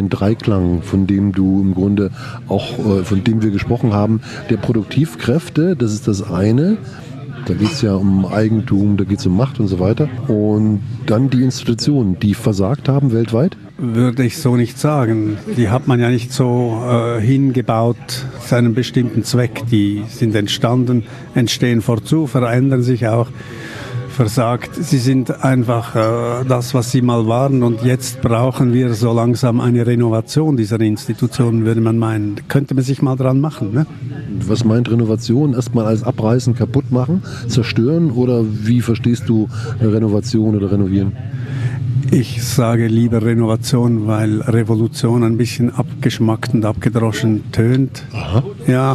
Ein Dreiklang, von dem du im Grunde auch, von dem wir gesprochen haben, der Produktivkräfte, das ist das eine. Da geht es ja um Eigentum, da geht es um Macht und so weiter. Und dann die Institutionen, die versagt haben weltweit? Würde ich so nicht sagen. Die hat man ja nicht so hingebaut zu einem bestimmten Zweck. Die sind entstanden, entstehen fortzu, verändern sich auch. Versagt. Sie sind einfach das, was sie mal waren, und jetzt brauchen wir so langsam eine Renovation dieser Institutionen, würde man meinen. Könnte man sich mal dran machen, ne? Was meint Renovation? Erstmal alles abreißen, kaputt machen, zerstören, oder wie verstehst du Renovation oder renovieren? Ich sage lieber Renovation, weil Revolution ein bisschen abgeschmackt und abgedroschen tönt. Aha. Ja,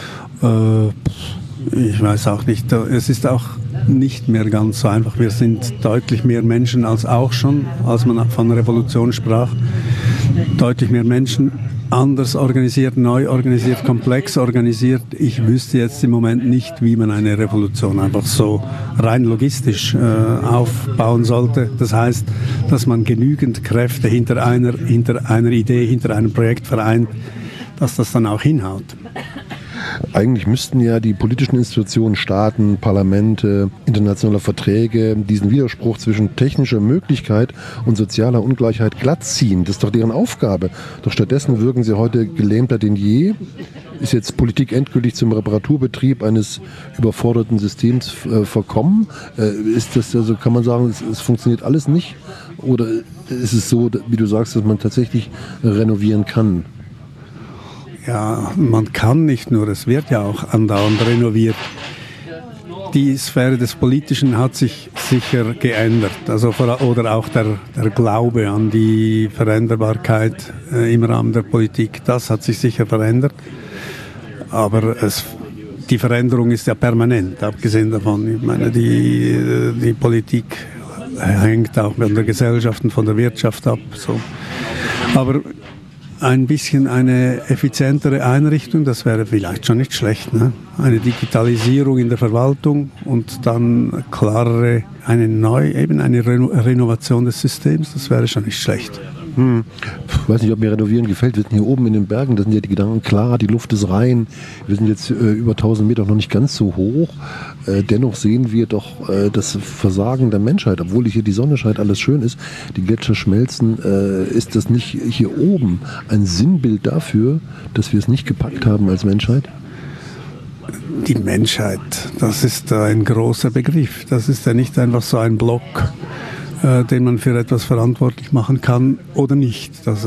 ich weiß auch nicht. Es ist auch nicht mehr ganz so einfach. Wir sind deutlich mehr Menschen als auch schon, als man von Revolution sprach. Deutlich mehr Menschen, anders organisiert, neu organisiert, komplex organisiert. Ich wüsste jetzt im Moment nicht, wie man eine Revolution einfach so rein logistisch aufbauen sollte. Das heißt, dass man genügend Kräfte hinter einer Idee, hinter einem Projekt vereint, dass das dann auch hinhaut. Eigentlich müssten ja die politischen Institutionen, Staaten, Parlamente, internationale Verträge diesen Widerspruch zwischen technischer Möglichkeit und sozialer Ungleichheit glattziehen. Das ist doch deren Aufgabe. Doch stattdessen wirken sie heute gelähmter denn je. Ist jetzt Politik endgültig zum Reparaturbetrieb eines überforderten Systems verkommen? Ist das also, kann man sagen, es funktioniert alles nicht? Oder ist es so, wie du sagst, dass man tatsächlich renovieren kann? Ja, man kann nicht nur, es wird ja auch andauernd renoviert. Die Sphäre des Politischen hat sich sicher geändert. Also, oder auch der Glaube an die Veränderbarkeit im Rahmen der Politik, das hat sich sicher verändert. Aber die Veränderung ist ja permanent, abgesehen davon. Ich meine, die Politik hängt auch von der Gesellschaft und von der Wirtschaft ab. So. Aber ein bisschen eine effizientere Einrichtung, das wäre vielleicht schon nicht schlecht, ne? Eine Digitalisierung in der Verwaltung und dann klarere, eine Renovation des Systems, das wäre schon nicht schlecht. Ich weiß nicht, ob mir Renovieren gefällt. Wir sind hier oben in den Bergen, da sind ja die Gedanken klar, die Luft ist rein. Wir sind jetzt über 1000 Meter noch nicht ganz so hoch. Dennoch sehen wir doch das Versagen der Menschheit. Obwohl hier die Sonne scheint, alles schön ist, die Gletscher schmelzen, ist das nicht hier oben ein Sinnbild dafür, dass wir es nicht gepackt haben als Menschheit? Die Menschheit, das ist ein großer Begriff. Das ist ja nicht einfach so ein Block, den man für etwas verantwortlich machen kann oder nicht. Das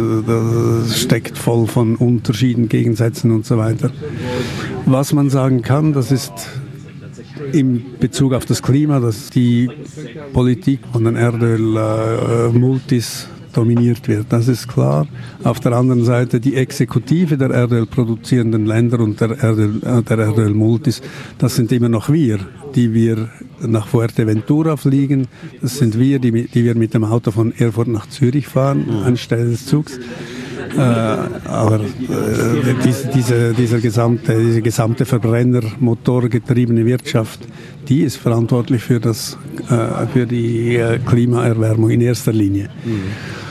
steckt voll von Unterschieden, Gegensätzen und so weiter. Was man sagen kann, das ist in Bezug auf das Klima, dass die Politik von den Erdölmultis dominiert wird. Das ist klar. Auf der anderen Seite die Exekutive der erdölproduzierenden Länder und der Erdölmultis, das sind immer noch wir, die wir nach Fuerteventura fliegen. Das sind wir, die wir mit dem Auto von Erfurt nach Zürich fahren, anstelle des Zugs. Aber diese gesamte Verbrennermotorgetriebene Wirtschaft, die ist verantwortlich für die Klimaerwärmung in erster Linie.